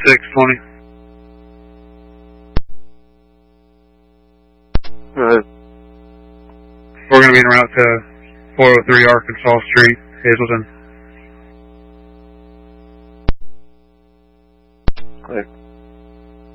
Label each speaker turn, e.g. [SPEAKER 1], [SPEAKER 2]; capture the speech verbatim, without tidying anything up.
[SPEAKER 1] six twenty.
[SPEAKER 2] Uh,
[SPEAKER 1] We're going to be en route to four oh three Arkansas Street, Hazleton.
[SPEAKER 2] okay.